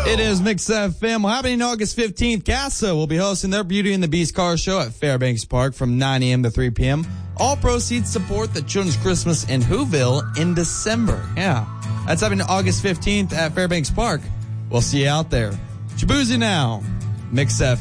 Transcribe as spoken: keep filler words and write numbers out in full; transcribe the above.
It is Mix F M. Well, happening August fifteenth, CASA will be hosting their Beauty and the Beast car show at Fairbanks Park from nine a.m. to three p.m. All proceeds support the Children's Christmas in Whoville in December. Yeah, that's happening August fifteenth at Fairbanks Park. We'll see you out there. Shabuzi now. Mix F M.